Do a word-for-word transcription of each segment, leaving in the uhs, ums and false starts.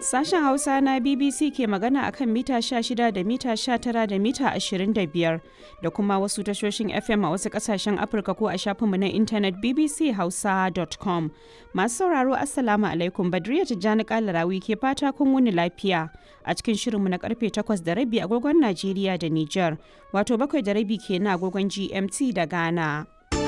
Sashen Hausa na B B C ke magana akan mita sha shida da mita sha tara da mita ashirin da biyar da kuma wasu tashoshin F M a wasu kasashen Afirka ko a shafinmu na intanet b b c hausa dot com. Masu sauraro Assalamu alaikum, Badriya Tijjani Kalarawi ke fata kun wuni lafiya a cikin shirinmu na karfe takwas da rabi agogon Najeriya da Nijar, wato bakwai da rabi kenan agogon G M T da Ghana.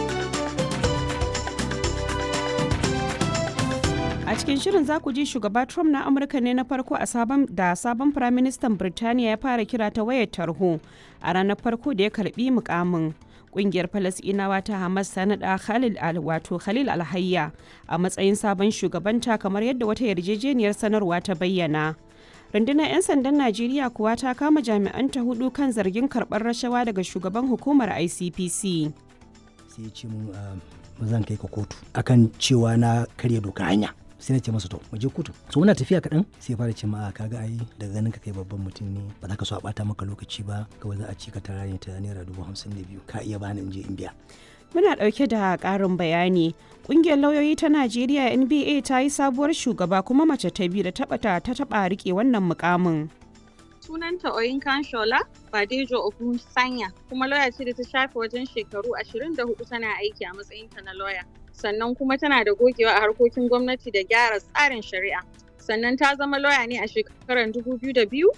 A cikin shirin za ku ji shugaba Trump na Amurka ne na farko a sabon da sabon firaministan Birtaniya ya fara kira ta wayar tarho a ranar farko da ya karbi mukamin. Kungiyar Falasɗinawa ta Hamas ta naɗa Khalil al wato Khalil Alhayya a matsayin sabon shugabanta kamar yadda wata yarjejeniyar sanarwa ta bayyana. Rundunar 'yan sandan Najeriya kuwa ta kama jami'anta hudu kan zargin karɓar rashawa daga shugaban hukumar I C P C. Sai ce mun zan kai ka kotu akan cewa na karya doka hanya. Sai na ce masa to mu je kotu. So muna tafiya kaɗan sai fara ce ma kaga ai daga ganin ka kai babban mutum ne ba za ka so a bata maka lokaci ba, kawai za a ci ka tara ne ta naira dubu hamsin da biyu ka iya bani in je in biya. Muna ɗauke da ƙarin bayani. Ƙungiyar lauyoyi ta Najeriya N B A ta yi sabuwar shugaba kuma mace ta biyu da taɓa ta taɓa riƙe wannan mukamin. Sunanta Oyinkan Shola Badejo Ogun Sanya, kuma lauya ce da ta shafe wajen shekaru ashirin da hudu tana aiki a matsayinta na lauya. Sannan kuma tana da gogewa a harkokin gwamnati da gyara tsarin shari'a. Sannan ta zama lauya ne a shekarar dubu biyu da biyu.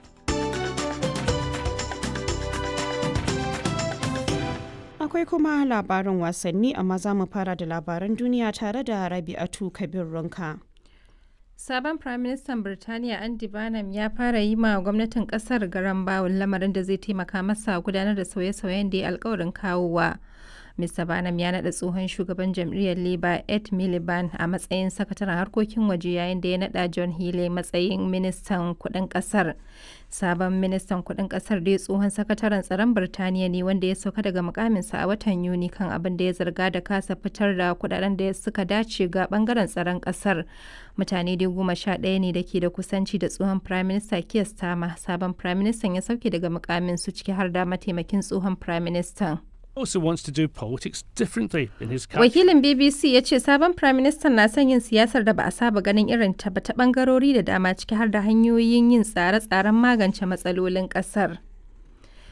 Akwai kuma labarin wasanni, amma za mu fara da labaran duniya tare da Rabi'atu Kabir Runka. Sabon Firaministan Birtaniya Andy Burnham ya fara yi ma gwamnatin kasar garan bawul, lamarin da zai taimaka masa gudanar da sauye-sauyen da ya alkawarin kawowa. Mr Burnham ya naɗa tsohon shugaban jam'iyyar Labour Ed Miliband a matsayin sakataren harkokin waje, yayin da ya naɗa John Healey matsayin ministan kuɗin ƙasar. Sabon ministan kuɗin ƙasar dai tsohon sakataren tsaron Birtaniya ne, wanda ya sauka daga mukaminsa a watan Yuni kan abin da ya zarga da kasa fitar da kuɗaɗen da suka dace ga ɓangaren tsaron ƙasar. Mutane dai goma sha ɗaya ne da ke da kusanci da tsohon Prime Minister Keir Starmer. Sabon Prime Minister ya sauke daga mukamin su, ciki har da mataimakin tsohon Prime Minister. Also wants to do politics differently in his country. Wakilin B B C ya ce sabon Prime Minister na son yin siyasar da ba a saba ganin irin ta ba ta bangarori da dama, ciki har da hanyoyin yin tsare-tsaren magance matsalolin kasar.